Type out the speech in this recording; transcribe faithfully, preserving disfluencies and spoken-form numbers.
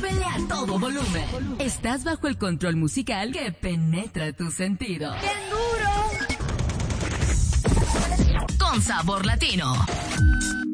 Súbele a todo volumen. Estás bajo el control musical que penetra tu sentido. ¡Bien duro! Con sabor latino.